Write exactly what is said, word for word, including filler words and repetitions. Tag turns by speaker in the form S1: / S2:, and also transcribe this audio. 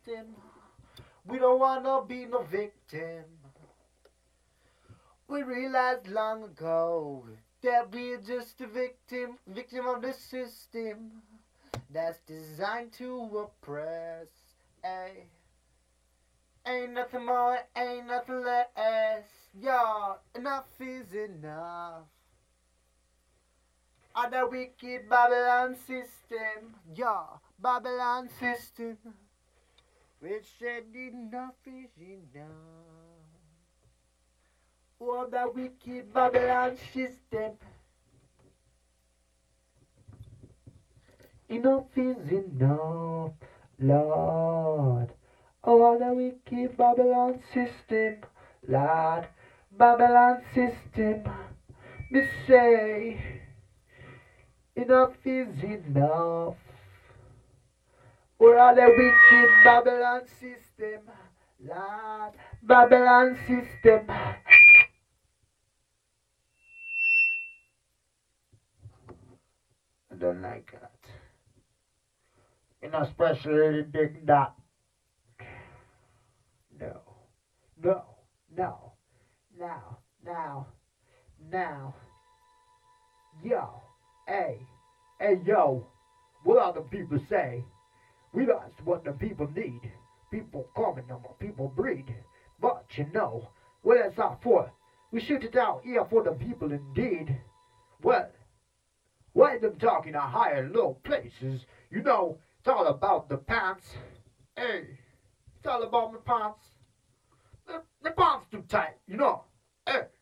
S1: Victim. We don't wanna be no victim. We realized long ago that we're just a victim, victim of the system that's designed to oppress. Ay. Ain't nothing more, ain't nothing less. Yo, enough is enough. Of the wicked Babylon system. Yo, Babylon system. Which said enough is enough. Oh, the wicked Babylon system. Enough is enough, Lord. Oh, the wicked Babylon system, Lord. Babylon system. Me say, enough is enough. Oh, the wicked Babylon system, Lord. Babylon system. I don't like that. And especially dig that. No, no, no, now, now, now. Yo, hey, hey, yo. What are the people say? We that's what the people need. People coming on, people breed. But you know, what is that for? We shoot it out here for the people indeed. Well, why them talking at higher low places? You know, it's all about the pants. Hey, it's all about my pants. The, the pants too tight, you know. Hey,